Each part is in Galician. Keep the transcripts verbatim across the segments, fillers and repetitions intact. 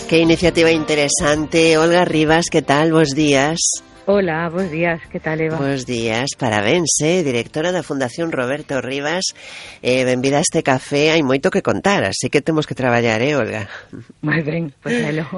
Qué iniciativa interesante. Olga Rivas, ¿qué tal? Bos días. Hola, bos días, que tal, Eva? Bos días, parabéns, eh? Directora da Fundación Roberto Rivas. eh, Benvida a este café, hai moito que contar, así que temos que traballar, eh, Olga? Moi ben, pois pues, elo.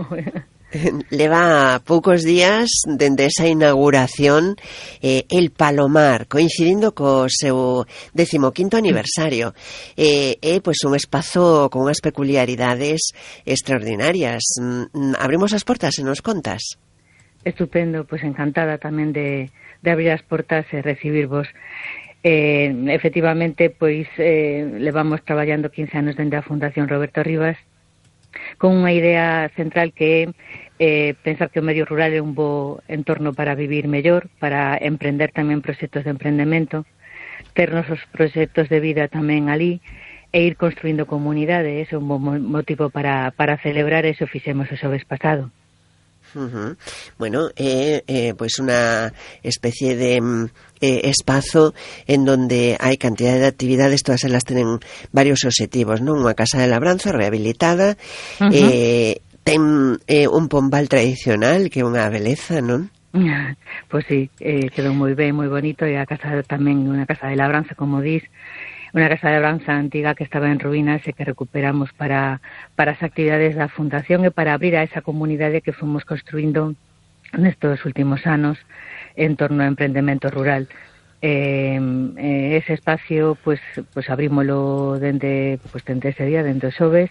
Leva poucos días dende esa inauguración eh, El Palomar, coincidindo co seu decimoquinto aniversario. É eh, eh, pois un espazo con unhas peculiaridades extraordinarias. Mm, abrimos as portas e nos contas. Estupendo, pois pues encantada tamén de, de abrir as portas e recibirvos. Eh, efectivamente, pois eh, levamos traballando quince anos dende a Fundación Roberto Rivas con unha idea central que é eh, pensar que o medio rural é un bo entorno para vivir mellor, para emprender tamén proxectos de emprendemento, ter nosos proxectos de vida tamén ali e ir construindo comunidade. Ese é un bo motivo para, para celebrar, eso fixemos o xoves pasado. Uh-huh. Bueno, é eh, eh, pois unha especie de eh, espazo en donde hai cantidad de actividades, todas elas tenen varios obxectivos, non? Unha casa de labranza rehabilitada, uh-huh. eh, ten eh, un pombal tradicional que é unha beleza, non? Pois sí, eh, quedou moi ben, moi bonito, e a casa tamén unha casa de labranza, como dis, unha casa de labranza antiga que estaba en ruínas e que recuperamos para, para as actividades da Fundación e para abrir a esa comunidade que fomos construindo nestes últimos anos en torno ao emprendemento rural. Eh, eh, ese espacio, pues, pues abrímolo dende, pues, dende ese día, dende os xoves,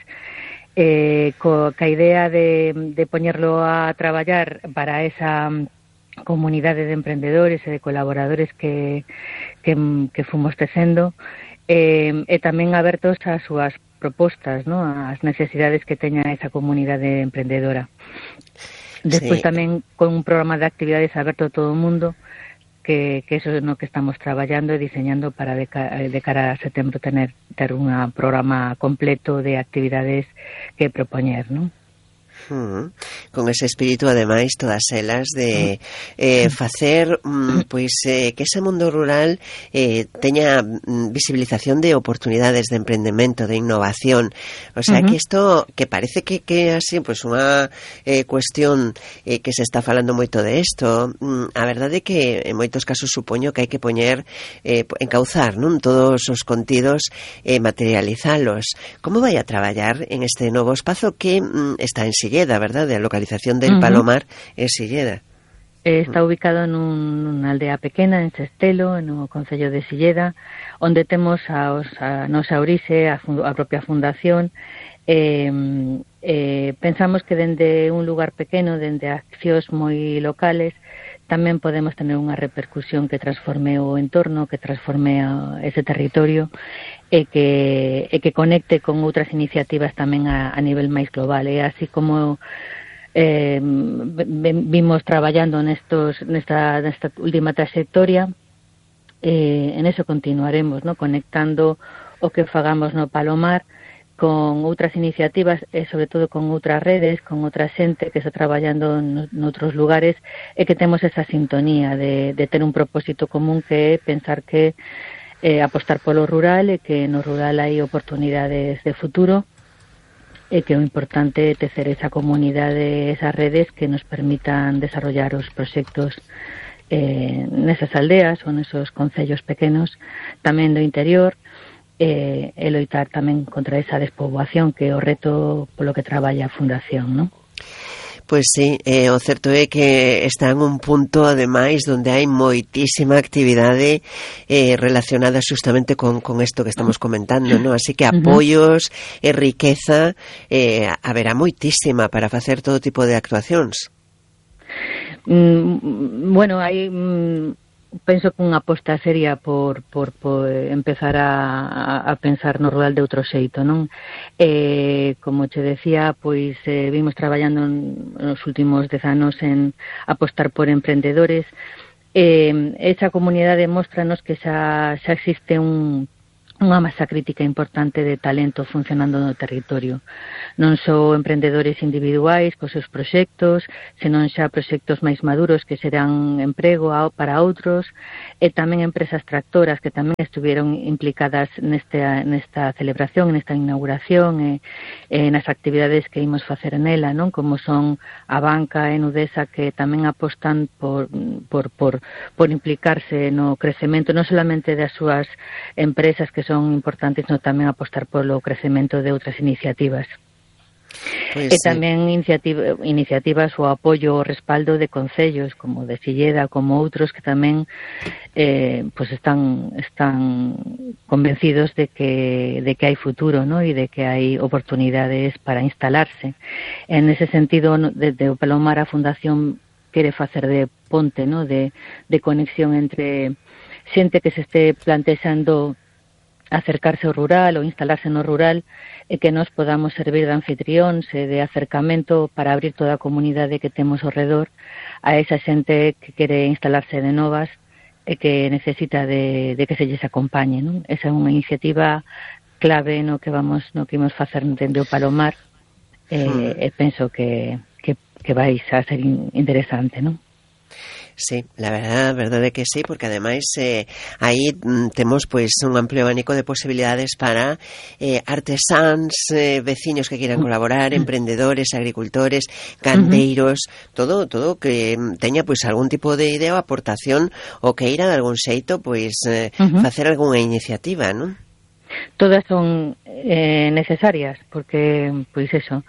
eh, co, ca idea de, de poñerlo a traballar para esa comunidade de emprendedores e de colaboradores que, que, que fomos tecendo, Eh, e tamén abertos ás súas propostas, ¿no? As necesidades que teña esa comunidade emprendedora. Despois sí. Tamén con un programa de actividades aberto a todo o mundo, que, que eso é no que estamos traballando e diseñando para de, de cara a setembro tener ter un programa completo de actividades que propoñer, ¿no? Uh-huh. Con ese espírito, ademais, todas elas de eh, facer mm, pois eh, que ese mundo rural eh, teña mm, visibilización de oportunidades de emprendemento, de innovación. O sea, uh-huh. que isto, que parece que que así, pois unha eh, cuestión eh, que se está falando moito de isto, mm, a verdade é que en moitos casos supoño que hai que poñer eh, encauzar, non, todos os contidos e eh, materializalos. Como vai a traballar en este novo espazo que mm, está en Silleda, verdade? A localización del uh-huh. Palomar é Silleda. Está ubicado nun, nunha aldea pequena, en Sestelo, no concello de Silleda, onde temos a, os, a nosa orixe, a, a propia fundación. Eh, eh, pensamos que dende un lugar pequeno, dende accións moi locales, tamén podemos tener unha repercusión que transforme o entorno, que transforme a, ese territorio, e que, e que conecte con outras iniciativas tamén a, a nivel máis global. E así como eh, vimos traballando nestos, nesta, nesta última trayectoria, eh, en eso continuaremos, ¿no? Conectando o que fagamos no Palomar con outras iniciativas e sobre todo con outras redes, con outra xente que está traballando noutros lugares, e que temos esa sintonía de, de ter un propósito común, que é pensar que eh, apostar polo rural, e que no rural hai oportunidades de futuro, e que o importante é tecer esa comunidade, esas redes que nos permitan desarrollar os proxectos eh, nesas aldeas ou nesos concellos pequenos, tamén do interior, e, e loitar tamén contra esa despoboación, que é o reto polo que traballa a Fundación, non? Pois sí, eh, o certo é que está en un punto, ademais, donde hai moitísima actividade eh, relacionada xustamente con, con isto que estamos comentando, ¿no? Así que apoios e riqueza eh, haberá moitísima para facer todo tipo de actuacións. Mm, bueno, hai... Mm, penso que unha aposta seria por, por, por empezar a, a pensar no rural de outro xeito, non? Eh, como che decía, pois eh, vimos traballando nos últimos dez anos en apostar por emprendedores. Eh, esa comunidade móstranos que xa, xa existe un, unha masa crítica importante de talento funcionando no territorio. Non só emprendedores individuais cos seus proxectos, senón xa proxectos máis maduros que serán emprego para outros, e tamén empresas tractoras que tamén estuveron implicadas neste, nesta celebración, nesta inauguración e, e nas actividades que imos facer nela, non? Como son a banca e Nudesa, que tamén apostan por, por, por, por implicarse no crecemento non solamente das súas empresas que son importantes, no tamén apostar polo crecemento de outras iniciativas. Pues, e tamén iniciativa, iniciativas o apoio o respaldo de concellos como de Silleda, como outros que tamén eh, pues están están convencidos de que de que hai futuro, ¿no? E de que hai oportunidades para instalarse. En ese sentido, desde o Palomar a Fundación quere facer de ponte, ¿no? de, de conexión entre xente que se este plantexando acercarse ao rural ou instalarse no rural, e que nos podamos servir de anfitrións e de acercamento para abrir toda a comunidade que temos ao redor a esa xente que quere instalarse de novas e que necesita de, de que se lles acompañe, non? Esa é unha iniciativa clave no que vamos no que imos facer dende o Palomar, e, hmm. e penso que, que, que vais a ser interesante, non? Sí, la verdad, verdade que sí, porque ademais eh, aí mm, temos pois un amplio abanico de posibilidades para eh, artesáns, eh, veciños que quieran colaborar, emprendedores, agricultores, canteiros, uh-huh. todo todo que teña pois algún tipo de idea ou aportación ou que ira de algún xeito pois eh, uh-huh. facer algunha iniciativa, non? Todas son eh, necesarias, porque pois eso,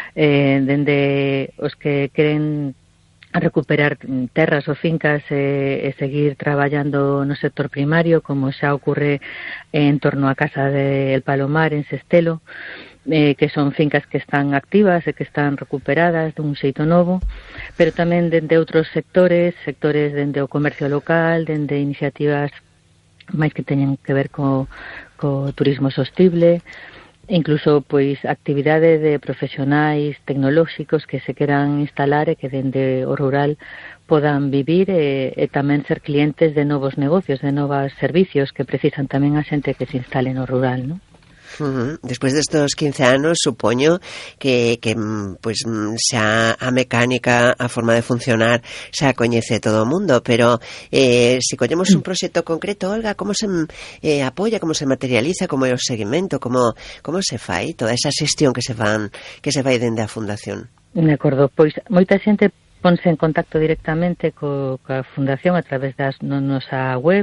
eh, dende os que queren a recuperar terras ou fincas e, e seguir traballando no sector primario, como xa ocurre en torno á Casa del Palomar en Sestelo, eh, que son fincas que están activas e que están recuperadas dun xeito novo, pero tamén dende outros sectores, sectores dende o comercio local, dende iniciativas máis que teñen que ver co, co turismo sostible, incluso pois actividade de profesionais tecnolóxicos que se queran instalar e que dende o rural podan vivir e, e tamén ser clientes de novos negocios, de novos servicios que precisan tamén a xente que se instale no rural, non? Uh-huh. Despois destos quince anos, supoño que, que pues, xa a mecánica, a forma de funcionar xa coñece todo o mundo, pero eh, se collemos un proxecto concreto, Olga, como se eh, apoia, como se materializa, como é o seguimento, como, como se fai toda esa xestión que se van que se vai dende a Fundación? De acordo, pois moita xente ponse en contacto directamente co, coa Fundación a través das no, nosa web,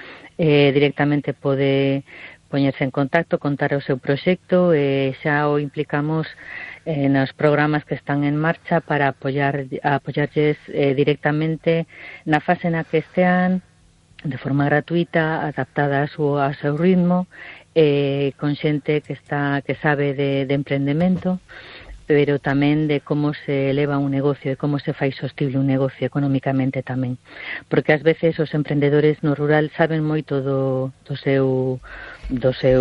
eh, directamente pode poñerse en contacto, contar o seu proxecto, e xa o implicamos eh, nos programas que están en marcha para apoiar apoiarlles eh, directamente na fase na que estean, de forma gratuita, adaptada a seu, a seu ritmo, eh, con xente que está que sabe de, de emprendemento, pero tamén de como se eleva un negocio, de como se fai sostible un negocio económicamente tamén. Porque ás veces os emprendedores no rural saben moito do, do seu do seu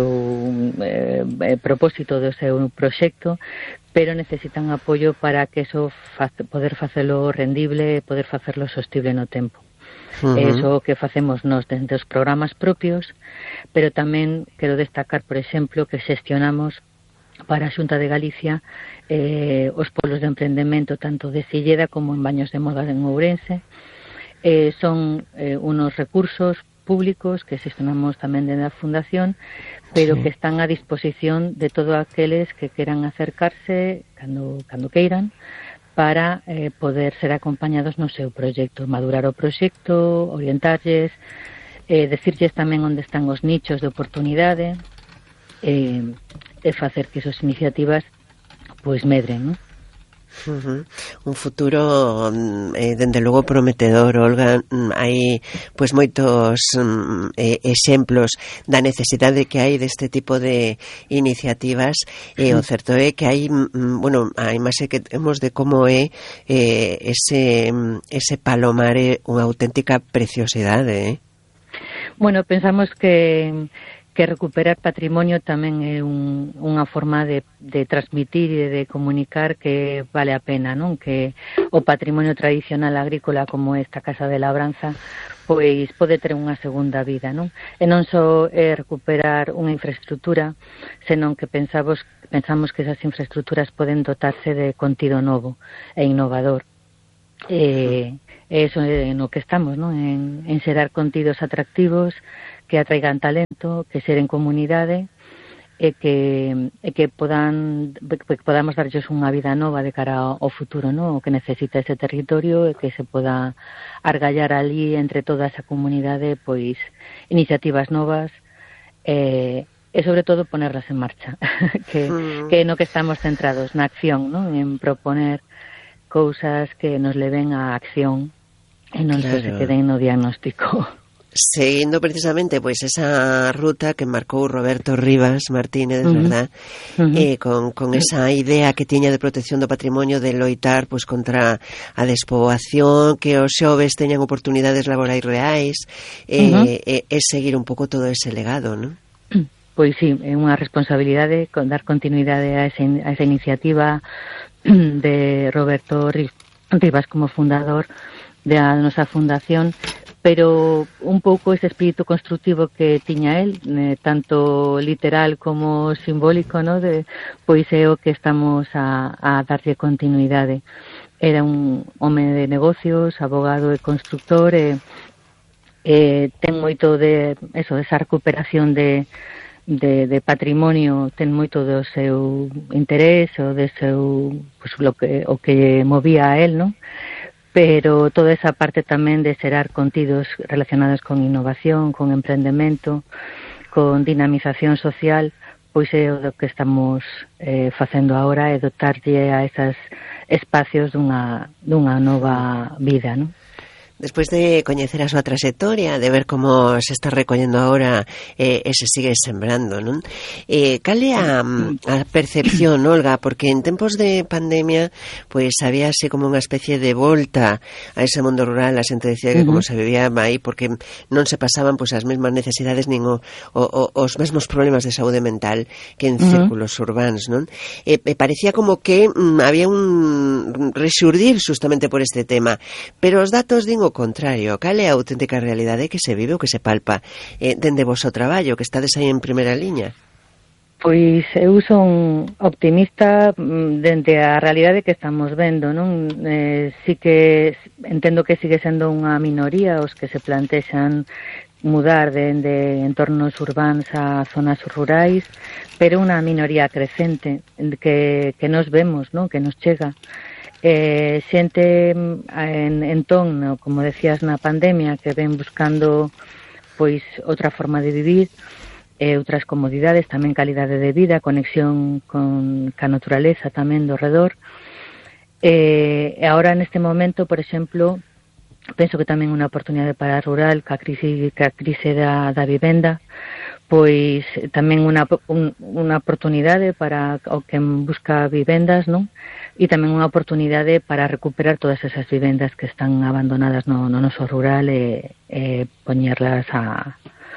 eh, propósito, do seu proxecto, pero necesitan apoio para que eso fa, poder facelo rendible, poder facelo sostible no tempo. Uh-huh. Eso que facemos nos dentro dos programas propios, pero tamén quero destacar, por exemplo, que xestionamos para a Xunta de Galicia eh, os polos de emprendemento tanto de Silleda como en Baños de Moda en Ourense. Eh, son eh, unos recursos públicos que xestionamos tamén dentro da Fundación, pero sí, que están a disposición de todos aqueles que queran acercarse cando, cando queiran, para eh, poder ser acompañados no seu proxecto, madurar o proxecto, orientarlles, eh, decirlles tamén onde están os nichos de oportunidade, eh, e facer que esas iniciativas pois medren, non? Uh-huh. Un futuro eh, dende logo prometedor, Olga. Hai pois moitos um, eh, exemplos da necesidade que hai deste tipo de iniciativas, e eh, o certo é que hai um, bueno, a imaxe que temos de como é eh, ese, ese Palomar é unha auténtica preciosidade, eh? Bueno, pensamos que que recuperar patrimonio tamén é un, unha forma de, de transmitir e de comunicar que vale a pena, non? Que o patrimonio tradicional agrícola como esta Casa de Labranza pois pode ter unha segunda vida, non? E non só é recuperar unha infraestructura, senón que pensamos, pensamos que esas infraestructuras poden dotarse de contido novo e innovador. E eso é no que estamos, non? En, en xerar contidos atractivos que atraigan talento, que xeren comunidade e que, e que podan que podamos darlles unha vida nova de cara ao futuro, non? O que necesita ese territorio e que se poda argallar ali entre toda esa comunidade pois iniciativas novas e, e sobre todo ponerlas en marcha que, mm. que no que estamos centrados na acción, non? En proponer cousas que nos leven á acción e non claro. só se queden no diagnóstico. Seguindo precisamente pois esa ruta que marcou Roberto Rivas Martínez, uh-huh. verdad? Uh-huh. Eh, con, con esa idea que tiña de protección do patrimonio, de loitar pois contra a despoboación, que os xoves teñan oportunidades laborais reais, eh, uh-huh. e, e seguir un pouco todo ese legado, non? Pois sí, é unha responsabilidade con dar continuidade a esa, a esa iniciativa de Roberto Rivas como fundador da nosa fundación, pero un pouco ese espírito constructivo que tiña el, eh, tanto literal como simbólico, ¿no? De, pois é o que estamos a, a darlle continuidade. Era un home de negocios, abogado e constructor, e eh, ten moito de eso, esa recuperación de, de, de patrimonio, ten moito do seu interés, o de seu, pues, lo que, o que movía a él, ¿no? Pero toda esa parte tamén de xerar contidos relacionados con innovación, con emprendemento, con dinamización social, pois é o que estamos eh, facendo agora, é dotarlle a esos espacios dunha, dunha nova vida, non? Despois de coñecer a súa traxectoria, de ver como se está recollendo agora eh, e se sigue sembrando, non? Eh, cal é a, a percepción, Olga? Porque en tempos de pandemia pois había así como unha especie de volta a ese mundo rural, a xente decía que como se vivía aí porque non se pasaban pois as mesmas necesidades nin o, o, o, os mesmos problemas de saúde mental que en círculos urbans, non? E, e parecía como que mm, había un rexurdir justamente por este tema, pero os datos din o contrario. Cal é a auténtica realidade que se vive ou que se palpa eh, dende vos o traballo, que estades aí en primeira liña? Pois eu son optimista dende a realidade que estamos vendo, non? Eh, sí que entendo que sigue sendo unha minoría os que se plantexan mudar dende entornos urbans a zonas rurais, pero unha minoría crecente que, que nos vemos, non? Que nos chega. Eh, xente en, en ton, no, como decías, na pandemia, que ven buscando pois outra forma de vivir, eh, outras comodidades, tamén calidade de vida, conexión con ca naturaleza tamén do redor. Eh, e agora neste momento, por exemplo, penso que tamén unha oportunidade para a rural, ca crise, ca crise da, da vivenda, pois tamén unha, un, unha oportunidade para o que busca vivendas, non? E tamén unha oportunidade para recuperar todas esas vivendas que están abandonadas no, no noso rural e, e poñerlas a,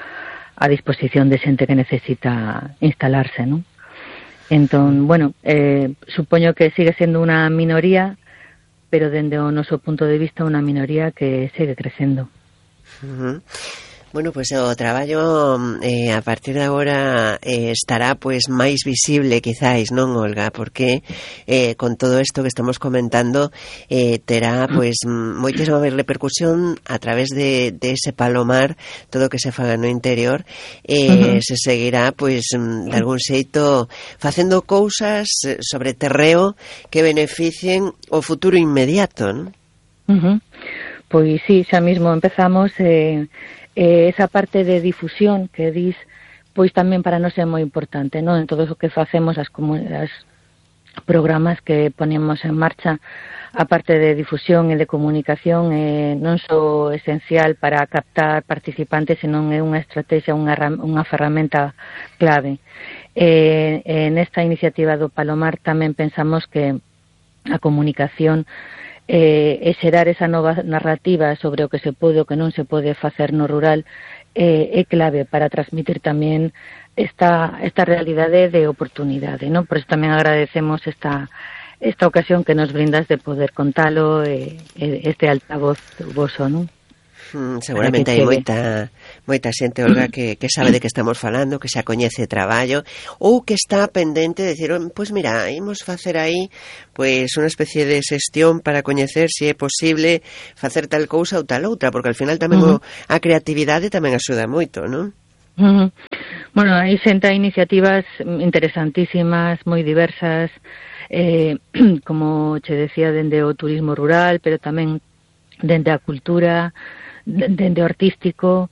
a disposición de xente que necesita instalarse, non? Entón, bueno, eh, supoño que sigue sendo unha minoría, pero dende o noso punto de vista unha minoría que segue crecendo. Uh-huh. Bueno, pois pues, o traballo eh, a partir de agora eh, estará pois pues, máis visible quizáis, non, Olga? Porque eh, con todo isto que estamos comentando eh, terá pois pues, moitísima máis repercusión a través de, de ese palomar, todo o que se faga no interior, eh, uh-huh. se seguirá pois pues, de algún xeito facendo cousas sobre terreo que beneficien o futuro inmediato, non? Uh-huh. Pois sí, xa mismo empezamos eh, eh, esa parte de difusión que dis, pois tamén para nós é moi importante, non? En todo o que facemos, as, as programas que ponemos en marcha, a parte de difusión e de comunicación, eh, non só esencial para captar participantes, senón é unha estrategia, unha, unha ferramenta clave. Eh, en esta iniciativa do Palomar tamén pensamos que a comunicación eh, e xerar esa nova narrativa sobre o que se pode, o que non se pode facer no rural eh, é clave para transmitir tamén esta, esta realidade de oportunidade, non? Por iso tamén agradecemos esta, esta ocasión que nos brindas de poder contalo e, e este altavoz voso, non? Mm, seguramente hai moita moita xente, Olga, que, que sabe de que estamos falando, que xa coñece traballo ou que está pendente de decir, pois pues mira, imos facer aí pois unha especie de xestión para coñecer se é posible facer tal cousa ou tal outra, porque al final tamén uh-huh. o, a creatividade tamén axuda moito, non? Uh-huh. Bueno, hai xente, hai iniciativas interesantísimas, moi diversas, eh, como che decía, dende o turismo rural, pero tamén dende a cultura, dende o artístico,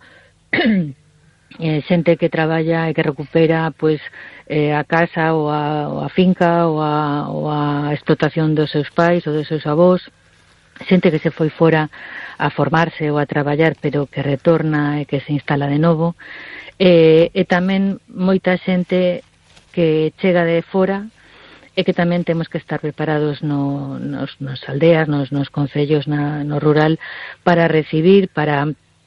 eh, xente que traballa e que recupera pois eh, a casa ou a, ou a finca ou a, ou a explotación dos seus pais ou dos seus avós, xente que se foi fora a formarse ou a traballar pero que retorna e que se instala de novo, e, e tamén moita xente que chega de fora e que tamén temos que estar preparados no, nos, nos aldeas, nos, nos concellos, na, no rural, para recibir, para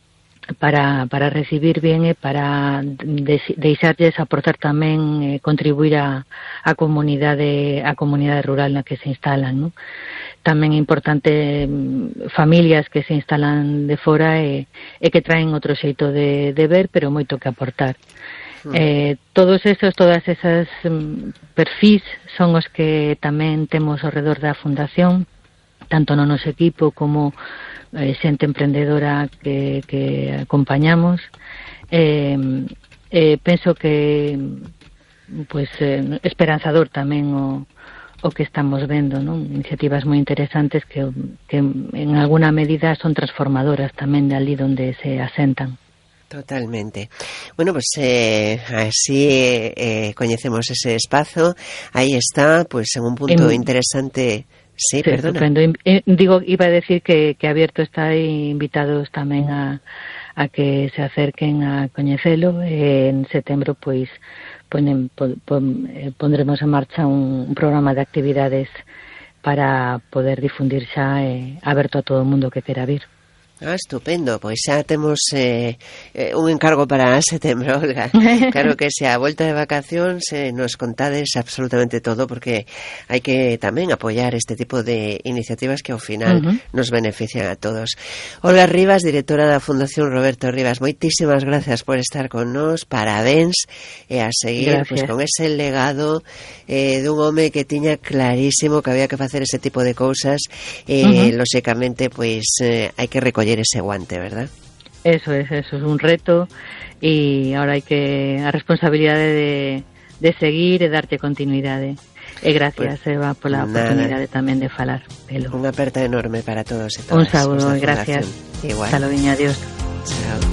para para recibir bien e para deixarlles aportar tamén, eh, contribuir a, a comunidade a comunidade rural na que se instalan, ¿no? Tamén é importante familias que se instalan de fora e, e que traen outro xeito de, de ver, pero moito que aportar. Eh, todos esos, todas esas um, perfis son os que tamén temos ao redor da Fundación, tanto no noso equipo como eh, xente emprendedora que, que acompañamos. Eh, eh, penso que pues, eh, esperanzador tamén o, o que estamos vendo, ¿no? Iniciativas moi interesantes que, que en alguna medida son transformadoras tamén de ali onde se asentan. Totalmente. Bueno, pues eh, así eh, coñecemos ese espazo. Aí está, pues en un punto en, interesante. Sí, sí, perdona. Estupendo. Digo, iba a decir que, que abierto está e invitados tamén a, a que se acerquen a coñecelo. Eh, en setembro, pois, ponen, po, po, pondremos en marcha un, un programa de actividades para poder difundir xa eh, aberto a todo o mundo que quera vir. Ah, estupendo, pois xa temos eh, eh, un encargo para setembro, Olga. Claro que se a volta de vacacións eh, nos contades absolutamente todo, porque hai que tamén apoiar este tipo de iniciativas que ao final uh-huh. nos benefician a todos. Olga Rivas, directora da Fundación Roberto Rivas, moitísimas gracias por estar con nos, parabéns, e a seguir pues, con ese legado eh, dun home que tiña clarísimo que había que facer ese tipo de cousas, e uh-huh. lóxicamente, pois, eh, hai que recoller ese guante, ¿verdad? Eso es, eso es un reto y ahora hai que a responsabilidade de, de seguir e darte continuidade. E gracias, pues, Eva, pola oportunidade tamén de falar. Pelo. Unha aperta enorme para todos e todas. Un saúdo, gracias. Igual. Hasta logo, adiós. Chao.